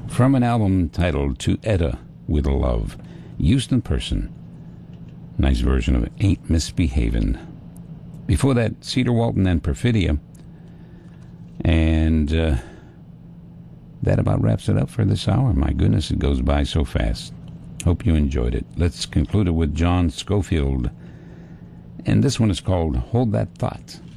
from an album titled To Etta with Love, Houston Person. Nice version of Ain't Misbehavin'. Before that, Cedar Walton and Perfidia. And that about wraps it up for this hour. My goodness, it goes by so fast. Hope you enjoyed it. Let's conclude it with John Scofield. And this one is called Hold That Thought.